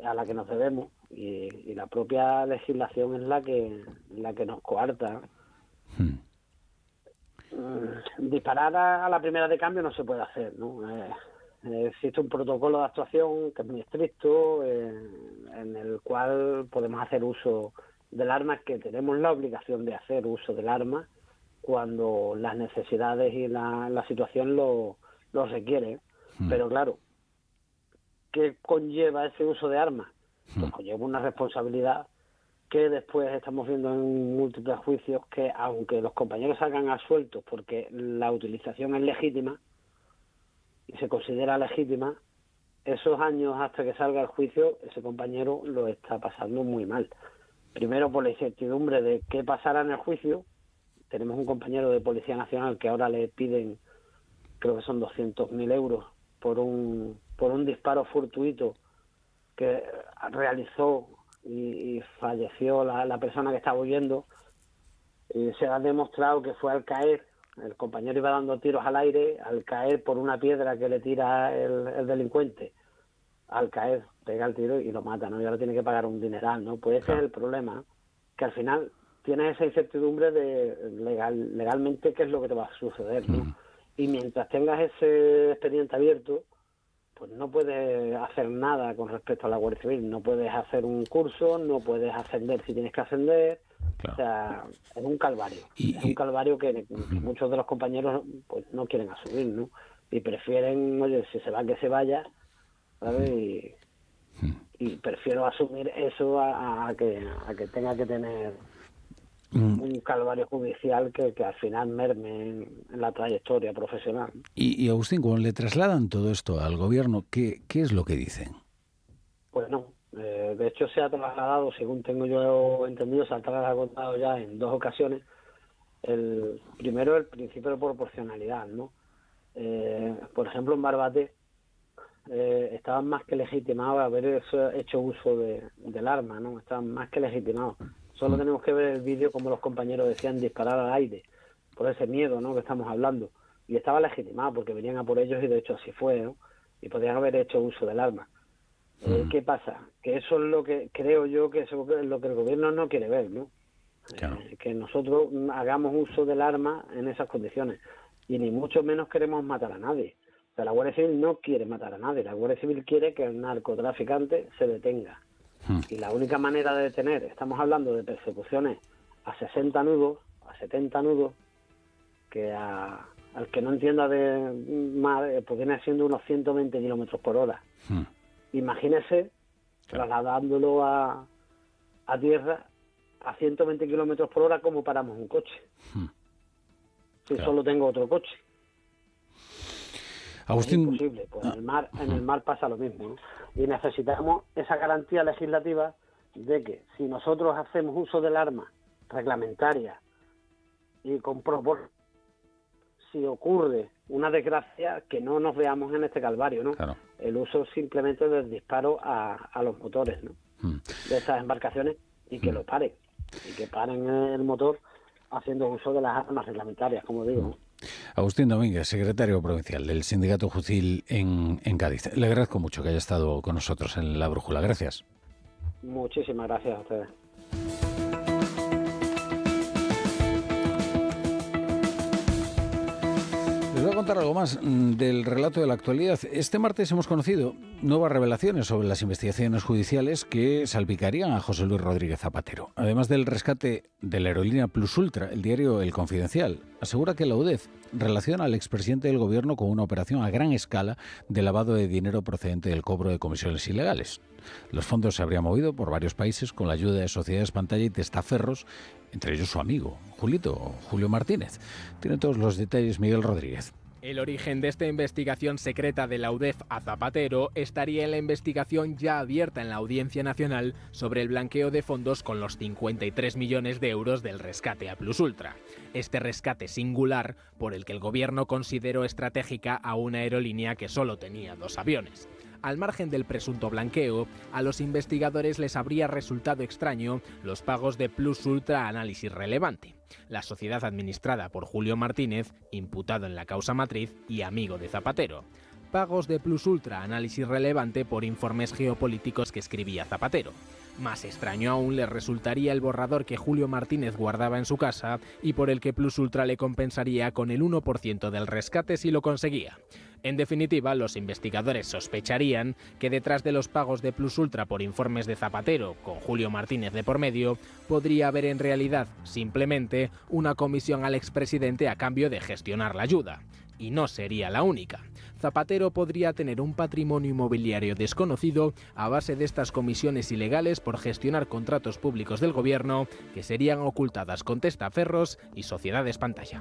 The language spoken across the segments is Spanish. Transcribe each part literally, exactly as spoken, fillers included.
a la que nos debemos, y, y la propia legislación es la que la que nos coarta. Hmm. Disparar a, a la primera de cambio no se puede hacer, ¿no? Eh, existe un protocolo de actuación que es muy estricto, eh, en el cual podemos hacer uso del arma, que tenemos la obligación de hacer uso del arma cuando las necesidades y la, la situación lo, lo requiere. Hmm. Pero claro, ¿qué conlleva ese uso de armas? Pues conlleva una responsabilidad que después estamos viendo en múltiples juicios, que aunque los compañeros salgan absueltos porque la utilización es legítima y se considera legítima, esos años hasta que salga el juicio, ese compañero lo está pasando muy mal. Primero por la incertidumbre de qué pasará en el juicio. Tenemos un compañero de Policía Nacional que ahora le piden, creo que son doscientos mil euros, por un, por un disparo fortuito que realizó y, y falleció la, la persona que estaba huyendo. Y se ha demostrado que fue al caer, el compañero iba dando tiros al aire, al caer por una piedra que le tira el, el delincuente, al caer pega el tiro y lo mata, ¿no? Y ahora tiene que pagar un dineral, ¿no? Pues ese es el problema, que al final tienes esa incertidumbre de legal, legalmente qué es lo que te va a suceder, ¿no? Mm. Y mientras tengas ese expediente abierto, pues no puedes hacer nada con respecto a la Guardia Civil. No puedes hacer un curso, no puedes ascender si tienes que ascender. Claro. O sea, es un calvario. Y, es un calvario que, que uh-huh. muchos de los compañeros pues no quieren asumir, ¿no? Y prefieren, oye, si se va, que se vaya, ¿sabes? Y, uh-huh. y prefiero asumir eso a, a, que, a que tenga que tener un calvario judicial que, que al final merme en, en la trayectoria profesional. Y, y Agustín, cuando le trasladan todo esto al gobierno, ¿qué, qué es lo que dicen? Pues no, eh, de hecho se ha trasladado, según tengo yo entendido, se ha trasladado ya en dos ocasiones. El primero, el principio de proporcionalidad, ¿no? Eh, por ejemplo, en Barbate eh, estaban más que legitimados a haber hecho uso de, del arma, ¿no? Estaban más que legitimados. Solo tenemos que ver el vídeo como los compañeros decían disparar al aire, por ese miedo, ¿no?, que estamos hablando. Y estaba legitimado porque venían a por ellos y de hecho así fue, ¿no? Y podrían haber hecho uso del arma. Mm. Eh, ¿Qué pasa? Que eso es lo que creo yo que eso es lo que el gobierno no quiere ver, ¿no? Claro. Eh, que nosotros hagamos uso del arma en esas condiciones. Y ni mucho menos queremos matar a nadie. O sea, la Guardia Civil no quiere matar a nadie. La Guardia Civil quiere que el narcotraficante se detenga. Y la única manera de detener, estamos hablando de persecuciones a sesenta nudos, a setenta nudos, que a, al que no entienda de más, pues viene siendo unos ciento veinte kilómetros por hora. Hmm. Imagínese claro. trasladándolo a, a tierra a ciento veinte kilómetros por hora, ¿cómo paramos un coche? Hmm. Si claro. solo tengo otro coche. Agustín... Es imposible, pues en el mar, en el mar pasa lo mismo, ¿no? Y necesitamos esa garantía legislativa de que si nosotros hacemos uso del arma reglamentaria y con propor, si ocurre una desgracia, que no nos veamos en este calvario, ¿no? Claro. El uso simplemente del disparo a, a los motores, ¿no? Mm. De esas embarcaciones, y que mm. lo paren, y que paren el motor haciendo uso de las armas reglamentarias, como digo, ¿no? Agustín Domínguez, secretario provincial del Sindicato Jucil en, en Cádiz. Le agradezco mucho que haya estado con nosotros en La Brújula. Gracias. Muchísimas gracias a ustedes. Les voy a contar algo más del relato de la actualidad. Este martes hemos conocido nuevas revelaciones sobre las investigaciones judiciales que salpicarían a José Luis Rodríguez Zapatero. Además del rescate de la aerolínea Plus Ultra, el diario El Confidencial asegura que la U D E F relaciona al expresidente del gobierno con una operación a gran escala de lavado de dinero procedente del cobro de comisiones ilegales. Los fondos se habrían movido por varios países con la ayuda de sociedades pantalla y testaferros, entre ellos su amigo, Julito, Julio Martínez. Tiene todos los detalles Miguel Rodríguez. El origen de esta investigación secreta de la U D E F a Zapatero estaría en la investigación ya abierta en la Audiencia Nacional sobre el blanqueo de fondos con los cincuenta y tres millones de euros del rescate a Plus Ultra. Este rescate singular por el que el gobierno consideró estratégica a una aerolínea que solo tenía dos aviones. Al margen del presunto blanqueo, a los investigadores les habría resultado extraño los pagos de Plus Ultra Análisis Relevante, la sociedad administrada por Julio Martínez, imputado en la causa matriz y amigo de Zapatero. Pagos de Plus Ultra, análisis relevante por informes geopolíticos que escribía Zapatero. Más extraño aún le resultaría el borrador que Julio Martínez guardaba en su casa y por el que Plus Ultra le compensaría con el uno por ciento del rescate si lo conseguía. En definitiva, los investigadores sospecharían que detrás de los pagos de Plus Ultra por informes de Zapatero, con Julio Martínez de por medio, podría haber en realidad simplemente una comisión al expresidente a cambio de gestionar la ayuda. Y no sería la única. Zapatero podría tener un patrimonio inmobiliario desconocido a base de estas comisiones ilegales por gestionar contratos públicos del gobierno que serían ocultadas con testaferros y sociedades pantalla.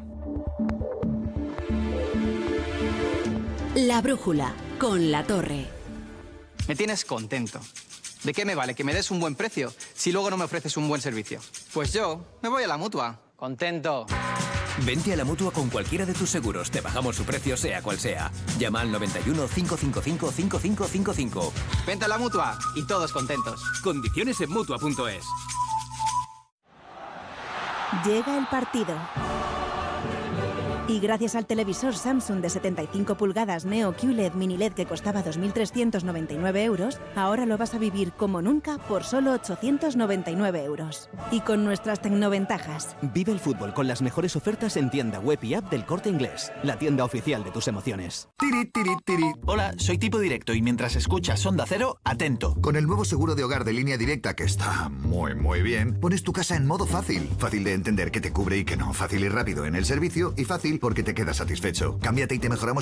La brújula, con La Torre. Me tienes contento. ¿De qué me vale que me des un buen precio si luego no me ofreces un buen servicio? Pues yo me voy a la Mutua. Contento. Vente a la Mutua con cualquiera de tus seguros. Te bajamos su precio sea cual sea. Llama al noventa y uno, cinco cinco cinco, cinco cinco cinco cinco. Vente a la Mutua y todos contentos. Condiciones en Mutua punto es. Llega el partido. Y gracias al televisor Samsung de setenta y cinco pulgadas Neo Q L E D Mini L E D que costaba dos mil trescientos noventa y nueve euros, ahora lo vas a vivir como nunca por solo ochocientos noventa y nueve euros. Y con nuestras tecnoventajas. Vive el fútbol con las mejores ofertas en tienda web y app del Corte Inglés, la tienda oficial de tus emociones. Tiri, tiri, tiri. Hola, soy Tipo Directo y mientras escuchas Onda Cero, atento. Con el nuevo seguro de hogar de Línea Directa, que está muy, muy bien, pones tu casa en modo fácil. Fácil de entender qué te cubre y qué no. Fácil y rápido en el servicio y fácil porque te quedas satisfecho. Cámbiate y te mejoramos